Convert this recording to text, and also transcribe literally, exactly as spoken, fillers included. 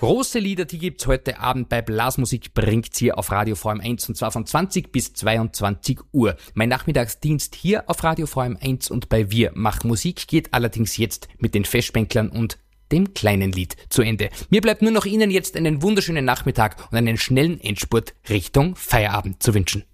Große Lieder, die gibt's heute Abend bei Blasmusik, bringt's hier auf Radio V M eins und zwar von zwanzig bis zweiundzwanzig Uhr. Mein Nachmittagsdienst hier auf Radio V M eins und bei Wir machen Musik geht allerdings jetzt mit den Festspänklern und dem kleinen Lied zu Ende. Mir bleibt nur noch Ihnen jetzt einen wunderschönen Nachmittag und einen schnellen Endspurt Richtung Feierabend zu wünschen.